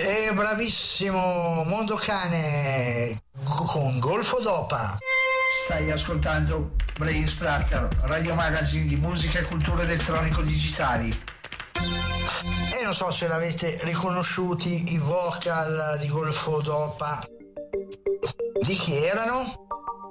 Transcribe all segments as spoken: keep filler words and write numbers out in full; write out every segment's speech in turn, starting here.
E bravissimo Mondo Cane con Golfo d'Opa. Stai ascoltando Brain Splatter, radio magazine di musica e cultura elettronico digitali. E non so se l'avete riconosciuti i vocal di Golfo d'Opa. Di chi erano?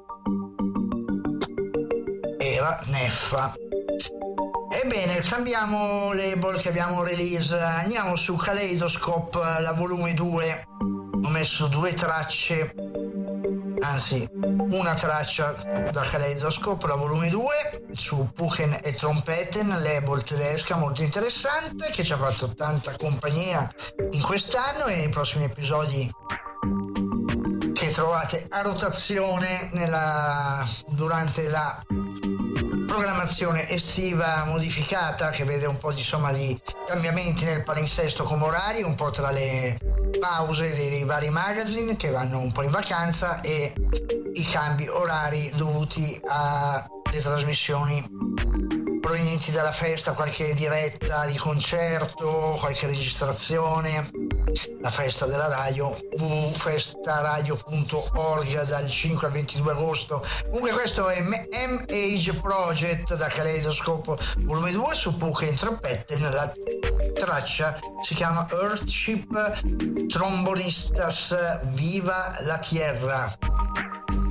Era Neffa. Ebbene, cambiamo label che abbiamo release, andiamo su Kaleidoscope, la volume due. Ho messo due tracce, anzi una traccia da Kaleidoscope, la volume due, su Puchen e Trompeten, label tedesca molto interessante che ci ha fatto tanta compagnia in quest'anno e nei prossimi episodi che trovate a rotazione nella, durante la programmazione estiva modificata, che vede un po' di, insomma, di cambiamenti nel palinsesto come orari, un po' tra le pause dei, dei vari magazine che vanno un po' in vacanza e i cambi orari dovuti alle trasmissioni provenienti dalla festa, qualche diretta di concerto, qualche registrazione, la festa della radio, w w w punto festaradio punto org dal cinque al ventidue agosto. Comunque questo è M-Age Project da Kaleidoscope volume due su Puchen Trompeten, la traccia si chiama Earthship Trombonistas Viva la Tierra.